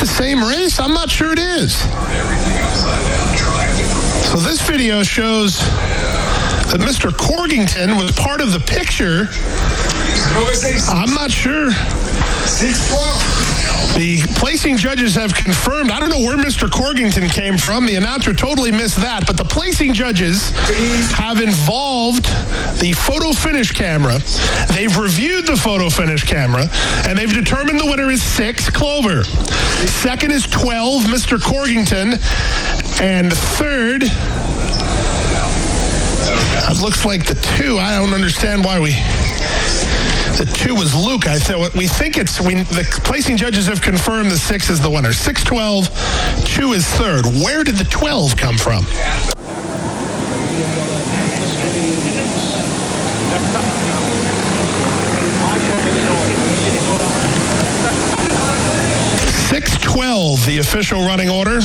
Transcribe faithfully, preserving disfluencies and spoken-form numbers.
the same race? I'm not sure it is. So this video shows that Mister Corkington was part of the picture. I'm not sure. The placing judges have confirmed. I don't know where Mister Corkington came from. The announcer totally missed that. But the placing judges have involved the photo finish camera. They've reviewed the photo finish camera, and they've determined the winner is six, Clover. Second is twelve, Mister Corkington. And third, it looks like the two. I don't understand why we... The two was Luke. I thought we think it's we. The placing judges have confirmed the six is the winner. Six, twelve, two is third. Where did the twelve come from? Six, twelve, the official running order.